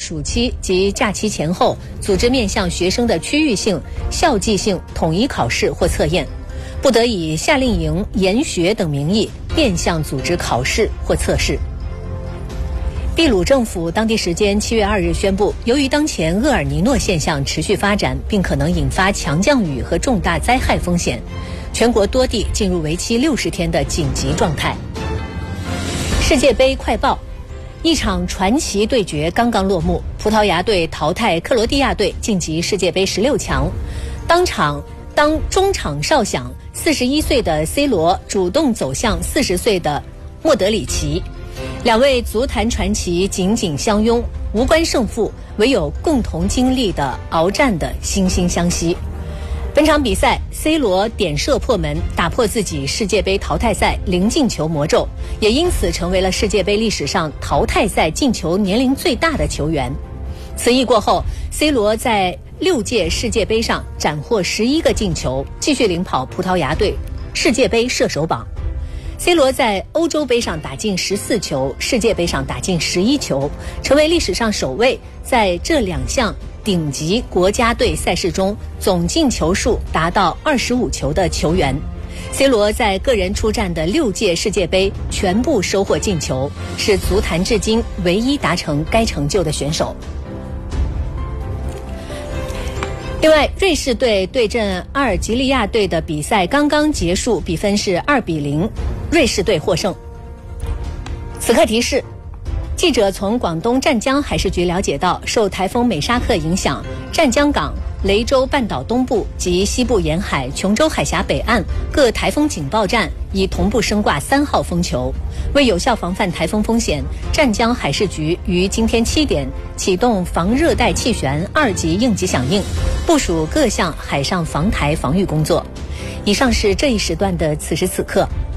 暑期及假期前后组织面向学生的区域性、校际性统一考试或测验，不得以夏令营、研学等名义变相组织考试或测试。秘鲁政府当地时间7月2日宣布，由于当前厄尔尼诺现象持续发展，并可能引发强降雨和重大灾害风险，全国多地进入为期60天的紧急状态。世界杯快报，一场传奇对决刚刚落幕，葡萄牙队淘汰克罗地亚队晋级世界杯16强。当中场哨响，41岁的 C 罗主动走向40岁的莫德里奇，两位足坛传奇紧紧相拥，无关胜负，唯有共同经历的鏖战的惺惺相惜。本场比赛 C 罗点射破门，打破自己世界杯淘汰赛零进球魔咒，也因此成为了世界杯历史上淘汰赛进球年龄最大的球员。此役过后， C 罗在6届世界杯上斩获11个进球，继续领跑葡萄牙队世界杯射手榜。C 罗在欧洲杯上打进14球，世界杯上打进11球，成为历史上首位在这2项顶级国家队赛事中总进球数达到25球的球员。C 罗在个人出战的6届世界杯全部收获进球，是足坛至今唯一达成该成就的选手。另外，瑞士队对阵阿尔及利亚队的比赛刚刚结束，比分是2-0，瑞士队获胜。此刻提示，记者从广东湛江海事局了解到，受台风美沙克影响，湛江港、雷州半岛东部及西部沿海、琼州海峡北岸各台风警报站已同步升挂3号风球。为有效防范台风风险，湛江海事局于今天7点启动防热带气旋2级应急响应，部署各项海上防台防御工作。以上是这一时段的此时此刻。